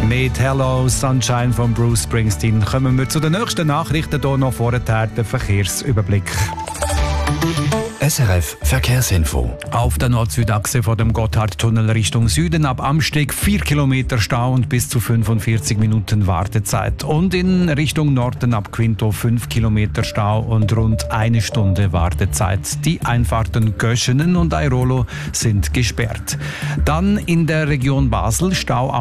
Mit Hello Sunshine von Bruce Springsteen kommen wir zu den nächsten Nachrichten. Hier noch vorher der Verkehrsüberblick. SRF Verkehrsinfo. Auf der Nord-Süd-Achse vor dem Gotthardtunnel Richtung Süden ab Amsteg 4 Kilometer Stau und bis zu 45 Minuten Wartezeit. Und in Richtung Norden ab Quinto 5 Kilometer Stau und rund 1 Stunde Wartezeit. Die Einfahrten Göschenen und Airolo sind gesperrt. Dann in der Region Basel Stau